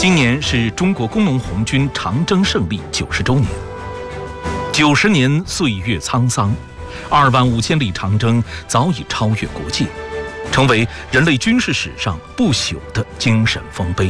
今年是中国工农红军长征胜利90周年。90年岁月沧桑，25000里长征早已超越国界，成为人类军事史上不朽的精神丰碑。